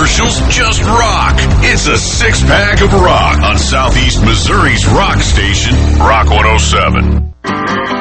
commercials, just rock. It's a six-pack of rock on Southeast Missouri's rock station, Rock 107.